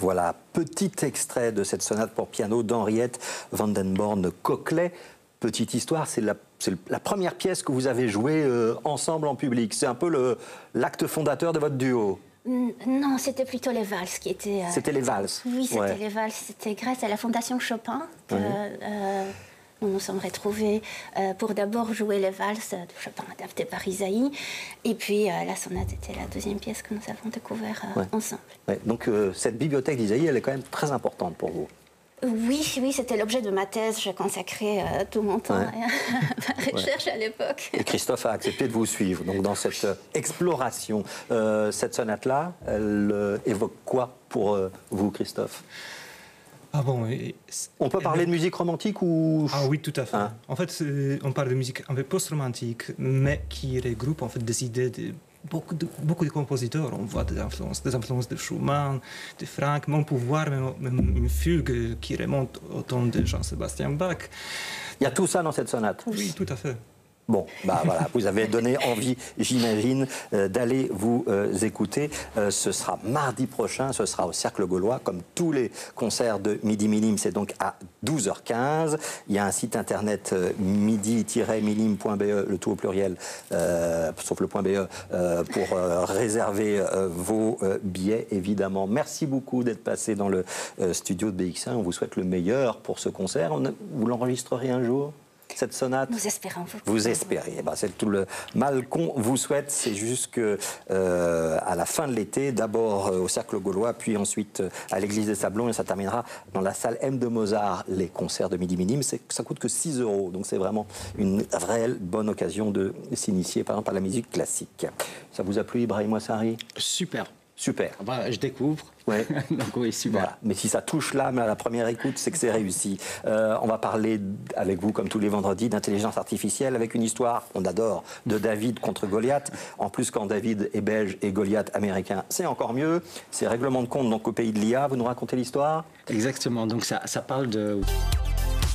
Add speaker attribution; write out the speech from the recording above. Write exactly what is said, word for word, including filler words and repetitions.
Speaker 1: voilà, petit extrait de cette sonate pour piano d'Henriette van den Born-Cocklet. Petite histoire, c'est la, la première pièce que vous avez jouée euh, ensemble en public. C'est un peu l'acte fondateur de votre duo.
Speaker 2: Non, c'était plutôt les valses qui étaient... Euh...
Speaker 1: C'était les valses.
Speaker 2: Oui, c'était
Speaker 1: ouais.
Speaker 2: les valses. C'était grâce à la Fondation Chopin que
Speaker 1: oui.
Speaker 2: euh, nous nous sommes retrouvés euh, pour d'abord jouer les valses de Chopin adaptées par Isaïe. Et puis euh, la sonate était la deuxième pièce que nous avons découvert euh, ouais. ensemble.
Speaker 1: Ouais. Donc euh, cette bibliothèque d'Isaïe, elle est quand même très importante pour vous.
Speaker 2: Oui, oui, c'était l'objet de ma thèse. J'ai consacré euh, tout mon temps ouais. à ma recherche ouais. à l'époque.
Speaker 1: Et Christophe a accepté de vous suivre. Donc dans cette euh, exploration, euh, cette sonate-là, elle euh, évoque quoi pour euh, vous, Christophe?
Speaker 3: Ah bon, et,
Speaker 1: on peut parler de musique romantique ou...
Speaker 3: Ah oui, tout à fait. Hein? En fait, on parle de musique un peu post-romantique, mais qui regroupe en fait des idées de... Beaucoup de, beaucoup de compositeurs, on voit des influences, des influences de Schumann, de Franck, mais on peut voir même, même une fugue qui remonte au temps de Jean-Sébastien Bach.
Speaker 1: Il y a tout ça dans cette sonate?
Speaker 3: Oui, tout à fait.
Speaker 1: Bon, bah voilà, vous avez donné envie, j'imagine, euh, d'aller vous euh, écouter. Euh, ce sera mardi prochain, ce sera au Cercle Gaulois, comme tous les concerts de Midi Minim, c'est donc à douze heures quinze. Il y a un site internet euh, midi tiret minim point b e, le tout au pluriel, euh, sauf le point .be, euh, pour euh, réserver euh, vos euh, billets, évidemment. Merci beaucoup d'être passé dans le euh, studio de B X un. On vous souhaite le meilleur pour ce concert. On a, vous l'enregistrerez un jour ? Cette sonate?
Speaker 2: Nous espérons. Vous,
Speaker 1: vous espérez. Eh ben, c'est tout le mal qu'on vous souhaite. C'est juste que euh, à la fin de l'été, d'abord euh, au Cercle Gaulois, puis ensuite euh, à l'église des Sablons, et ça terminera dans la salle M de Mozart, les concerts de Midi Minim. Ça coûte que six euros. Donc c'est vraiment une vraie bonne occasion de s'initier, par exemple, à la musique classique. Ça vous a plu, Ibrahim Ouassari?
Speaker 4: Super.
Speaker 1: Super.
Speaker 4: Bah, je découvre.
Speaker 1: Ouais.
Speaker 4: Donc oui, super.
Speaker 1: Voilà. Mais si ça touche l'âme à la première écoute, c'est que c'est réussi. Euh, on va parler avec vous, comme tous les vendredis, d'intelligence artificielle avec une histoire qu'on adore, de David contre Goliath. En plus, quand David est belge et Goliath américain, c'est encore mieux. C'est règlement de compte donc au pays de l'I A. Vous nous racontez l'histoire?
Speaker 4: Exactement. Donc ça, ça parle de...